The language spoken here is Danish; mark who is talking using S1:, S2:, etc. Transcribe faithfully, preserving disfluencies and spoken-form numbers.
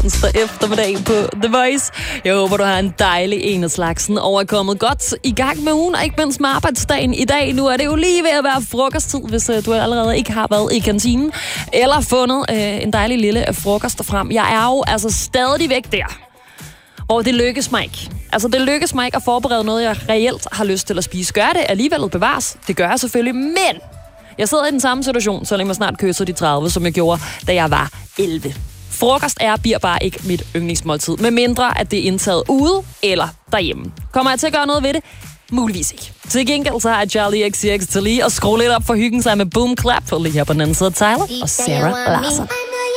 S1: onsdag eftermiddag på The Voice. Jeg håber, du har en dejlig en af slagsen og er kommet godt i gang med ugen, og ikke mindst med arbejdsdagen i dag. Nu er det jo lige ved at være frokosttid, hvis uh, du allerede ikke har været i kantinen, eller fundet uh, en dejlig lille frokost frem. Jeg er jo altså stadig væk der, og det lykkes mig ikke. Altså, det lykkes mig ikke at forberede noget, jeg reelt har lyst til at spise. Gør det alligevel bevares? Det gør jeg selvfølgelig, men jeg sidder i den samme situation, så længe jeg snart kysser de tredive, som jeg gjorde, da jeg var elleve. Frokost er bliver bare ikke mit yndlingsmåltid, med mindre at det er indtaget ude eller derhjemme. Kommer jeg til at gøre noget ved det? Muligvis ikke. Til gengæld så har jeg Charlie X C X til lige at skrue lidt op for hyggen sig med Boom Clap, lige her på den anden side af Tyler og Sarah Larsen.